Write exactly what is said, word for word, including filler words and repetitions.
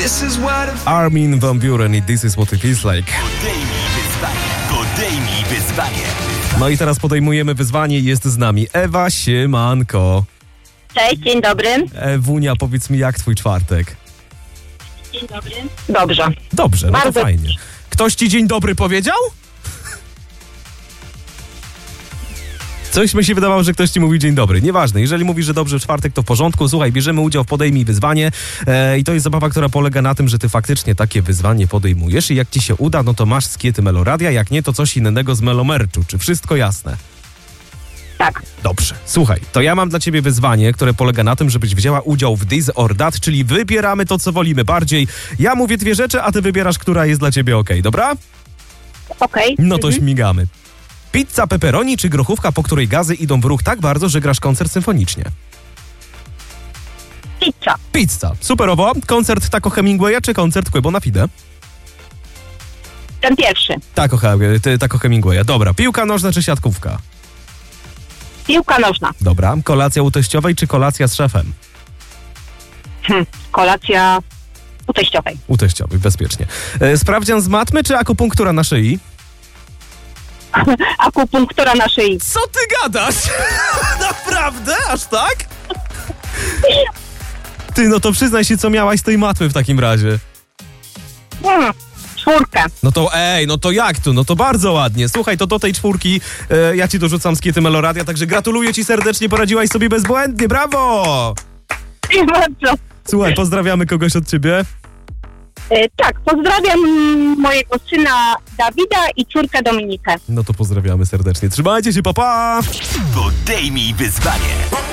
Armin van Buuren i This is what it feels like. Podejmij wyzwanie. Podejmij wyzwanie. No i teraz podejmujemy wyzwanie i jest z nami Ewa, siemanko. Cześć, dzień dobry. Ewunia, powiedz mi, jak twój czwartek? Dzień dobry. Dobrze. Dobrze, no Bardzo. to fajnie. Ktoś ci dzień dobry powiedział? Coś mi się wydawało, że ktoś ci mówi dzień dobry. Nieważne, jeżeli mówisz, że dobrze w czwartek, to w porządku. Słuchaj, bierzemy udział w Podejmij Wyzwanie e, i to jest zabawa, która polega na tym, że ty faktycznie takie wyzwanie podejmujesz i jak ci się uda, no to masz skiety Meloradia, jak nie, to coś innego z Melomerczu. Czy wszystko jasne? Tak. Dobrze. Słuchaj, to ja mam dla ciebie wyzwanie, które polega na tym, żebyś wzięła udział w This or That, czyli wybieramy to, co wolimy bardziej. Ja mówię dwie rzeczy, a ty wybierasz, która jest dla ciebie okej, dobra? Okej. No to Mhm. śmigamy. Pizza pepperoni czy grochówka, po której gazy idą w ruch tak bardzo, że grasz koncert symfonicznie? Pizza. Pizza. Superowo. Koncert Taco Hemingwaya czy koncert Quebo na Fide? Ten pierwszy. Taco, He- ty- Taco Hemingwaya. Dobra. Piłka nożna czy siatkówka? Piłka nożna. Dobra. Kolacja u teściowej czy kolacja z szefem? Hm. Kolacja u teściowej. U teściowej, bezpiecznie. E, sprawdzian z matmy czy akupunktura na szyi? Akupunktura na szyi. Co ty gadasz? Naprawdę? Aż tak? Ty, no to przyznaj się, co miałaś z tej matmy w takim razie. Hmm. Czwórkę. No to ej, no to jak tu? No to bardzo ładnie. Słuchaj, to do tej czwórki e, ja ci dorzucam skiety Meloradia, także gratuluję ci serdecznie, poradziłaś sobie bezbłędnie, brawo! I bardzo. Słuchaj, pozdrawiamy kogoś od ciebie. E, tak, pozdrawiam mojego syna Dawida i córkę Dominikę. No to pozdrawiamy serdecznie. Trzymajcie się, pa pa! Podejmij wyzwanie.